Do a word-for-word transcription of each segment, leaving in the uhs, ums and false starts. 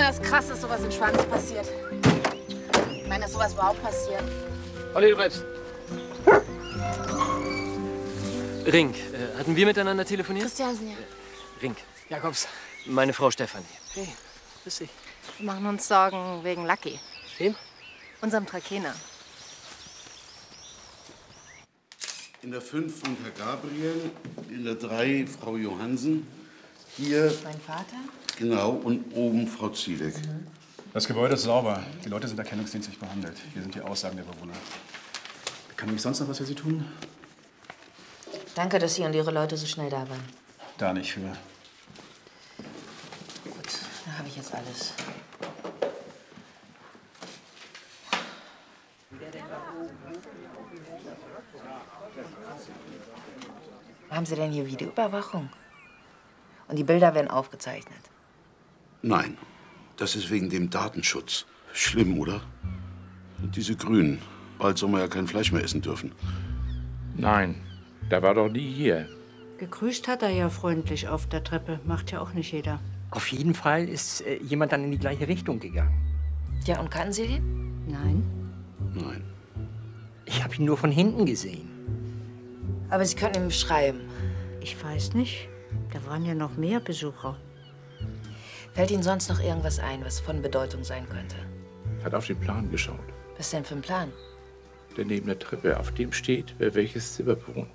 das krass, dass sowas in Schwanz passiert. Ich meine, dass sowas überhaupt passiert. Olli, du bleibst. Rink, äh, hatten wir miteinander telefoniert? Christiansen, ja. Äh, Rink. Jakobs. Meine Frau Stefanie. Hey, grüß dich. Wir machen uns Sorgen wegen Lucky. Wem? Unserem Trakehner. In der fünf wohnt Herr Gabriel, in der drei Frau Johansen, hier... Mein Vater? Genau, und oben Frau Zielek. Mhm. Das Gebäude ist sauber. Die Leute sind erkennungsdienstlich behandelt. Hier sind die Aussagen der Bewohner. Kann ich sonst noch was für Sie tun? Danke, dass Sie und Ihre Leute so schnell da waren. Da nicht für. Gut, da habe ich jetzt alles. Haben Sie denn hier Videoüberwachung? Und die Bilder werden aufgezeichnet? Nein, das ist wegen dem Datenschutz. Schlimm, oder? Diese Grünen. Bald soll man ja kein Fleisch mehr essen dürfen. Nein, der war doch nie hier. Gegrüßt hat er ja freundlich auf der Treppe. Macht ja auch nicht jeder. Auf jeden Fall ist äh, jemand dann in die gleiche Richtung gegangen. Ja, und kannten Sie den? Nein. Nein. Ich habe ihn nur von hinten gesehen. Aber Sie können ihn beschreiben. Ich weiß nicht. Da waren ja noch mehr Besucher. Fällt Ihnen sonst noch irgendwas ein, was von Bedeutung sein könnte? Hat auf den Plan geschaut. Was denn für ein Plan? Der neben der Treppe, auf dem steht, wer welches Zimmer bewohnt.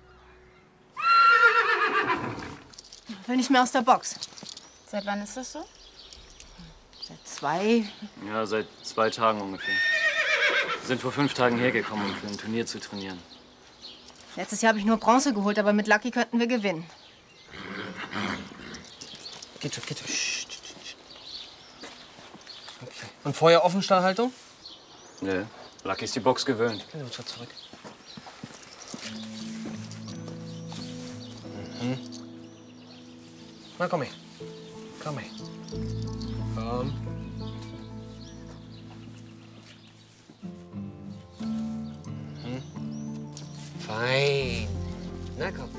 Will nicht mehr aus der Box. Seit wann ist das so? Seit zwei. Ja, seit zwei Tagen ungefähr. Wir sind vor fünf Tagen hergekommen, um für ein Turnier zu trainieren. Letztes Jahr habe ich nur Bronze geholt, aber mit Lucky könnten wir gewinnen. Geht schon, geht schon. Psst, psst, psst. Okay. Und vorher Offenstallhaltung? Nee, Lucky ist die Box gewöhnt. Gehen wir einen Schritt zurück. Mhm. Na, komm her. Komm her. Komm. Mhm. Fein. Na, komm.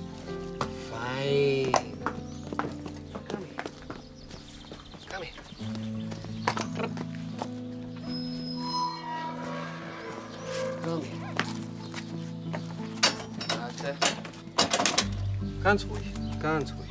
Fein. Komm her. Komm her. Komm her. Warte. Ganz ruhig, ganz ruhig.